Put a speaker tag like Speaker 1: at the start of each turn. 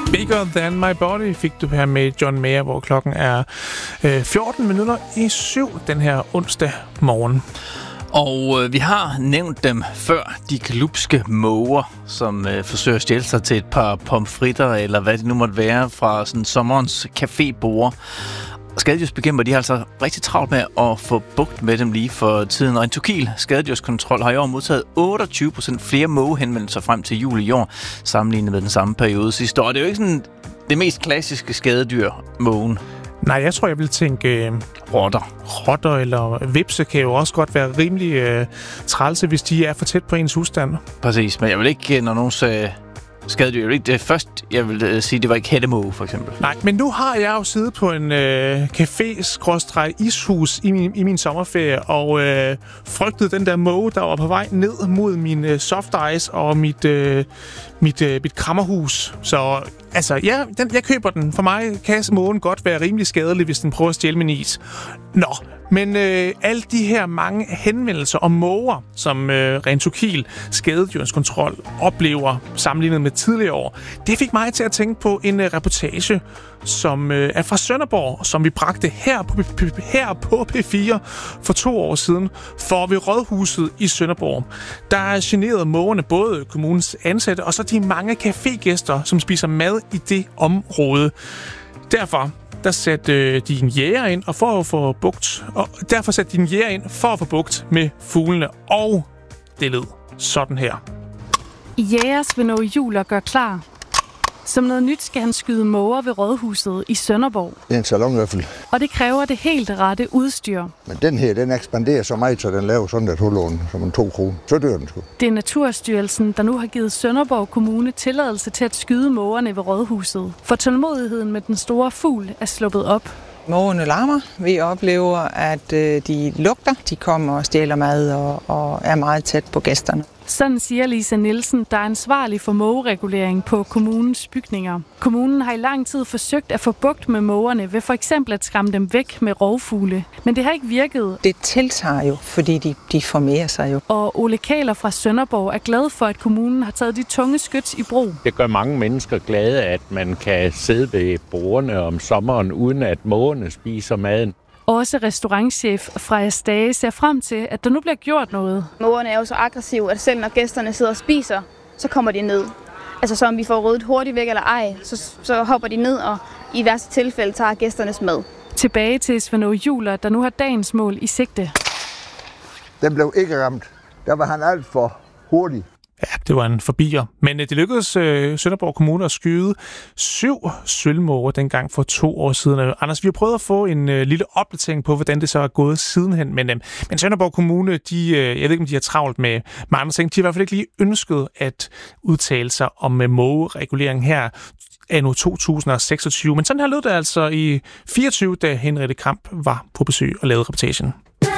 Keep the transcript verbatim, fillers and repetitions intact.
Speaker 1: Bigger Than My Body fik du her med John Mayer, hvor klokken er øh, fjorten minutter i syv den her onsdag morgen.
Speaker 2: Og øh, vi har nævnt dem før, de glupske måger, som øh, forsøger at stjæle sig til et par pomfritter, eller hvad det nu måtte være, fra sådan sommerens cafébord. Skadedyrsbekæmper, de har altså rigtig travlt med at få bugt med dem lige for tiden. Og en Tokil Skadedyrskontrol har i år modtaget otteogtyve procent flere mågehenvendelser frem til jul i år, sammenlignet med den samme periode sidste år. Det er jo ikke sådan det mest klassiske skadedyr, mågen.
Speaker 1: Nej, jeg tror, jeg vil tænke øh,
Speaker 2: rotter.
Speaker 1: Rotter eller vipse kan jo også godt være rimelig øh, trælse, hvis de er for tæt på ens husstand.
Speaker 2: Præcis, men jeg vil ikke, når nogen sagde skadedyr, jeg vil ikke det først, jeg vil sige, det var ikke hættemåge, for eksempel.
Speaker 1: Nej, men nu har jeg jo siddet på en øh, café-ishus i min, i min sommerferie, og øh, frygtede den der måge, der var på vej ned mod min øh, soft ice og mit, øh, mit, øh, mit krammerhus. Så altså, ja, den, jeg køber den. For mig kan mågen godt være rimelig skadelig, hvis den prøver at stjæle min is. Nå, men øh, alle de her mange henvendelser om måger, som øh, Rentokil Skadedyrskontrol oplever sammenlignet med tidligere år, det fik mig til at tænke på en øh, reportage, som øh, er fra Sønderborg, som vi bragte her på, her på P fire for to år siden, for ved Rådhuset i Sønderborg. Der generede mågerne både kommunens ansatte og så de mange cafégæster, som spiser mad i det område. Derfor der satte øh, de en jæger ind og for at få bugt, og derfor satte de en jæger ind for at få bugt med fuglene, og det lød sådan her.
Speaker 3: Jæger Svend Åge Juler gør klar. Som noget nyt skal han skyde måger ved Rådhuset i Sønderborg.
Speaker 4: Det er en salonøffel.
Speaker 3: Og det kræver det helt rette udstyr.
Speaker 4: Men den her, den ekspanderer så meget, så den laver sådan et hullån, som en to kroner. Så dør den sgu.
Speaker 3: Det er Naturstyrelsen, der nu har givet Sønderborg Kommune tilladelse til at skyde mågerne ved Rådhuset. For tålmodigheden med den store fugl er sluppet op.
Speaker 5: Mågerne larmer. Vi oplever, at de lugter. De kommer og stjæler mad og, og er meget tæt på gæsterne.
Speaker 3: Sådan siger Lisa Nielsen, der er ansvarlig for mågeregulering på kommunens bygninger. Kommunen har i lang tid forsøgt at få bugt med mågerne ved for eksempel at skræmme dem væk med rovfugle. Men det har ikke virket.
Speaker 5: Det tiltager jo, fordi de, de formerer sig jo.
Speaker 3: Og Ole Kæler fra Sønderborg er glad for, at kommunen har taget de tunge skyts i brug.
Speaker 6: Det gør mange mennesker glade, at man kan sidde ved bordene om sommeren, uden at mågerne spiser maden.
Speaker 3: Også restaurantchef Freja Stage ser frem til, at der nu bliver gjort noget.
Speaker 7: Mågerne er jo så aggressive, at selv når gæsterne sidder og spiser, så kommer de ned. Altså så om vi får ryddet hurtigt væk eller ej, så, så hopper de ned og i værste tilfælde tager gæsternes mad.
Speaker 3: Tilbage til Svend Åge Juler, der nu har dagens mål i sigte.
Speaker 4: Den blev ikke ramt. Der var han alt for hurtig.
Speaker 1: Ja, det var en forbier. Men det lykkedes øh, Sønderborg Kommune at skyde syv sølvmåger dengang for to år siden. Anders, vi har prøvet at få en øh, lille opdatering på, hvordan det så er gået sidenhen. Men, øh, men Sønderborg Kommune, de, øh, jeg ved ikke, om de har travlt med, med andre ting. De har i hvert fald ikke lige ønsket at udtale sig om øh, mågeregulering her anno to tusind seksogtyve. Men sådan her lød det altså i fireogtyve, da Henriette Kramp var på besøg og lavede reportagen.